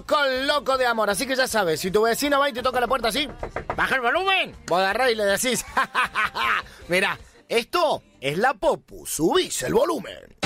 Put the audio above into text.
loco de amor. Así que ya sabes, si tu vecino va y te toca la puerta así, baja el volumen. Vos agarrás y le decís, mirá, esto es la Popu, subís el volumen.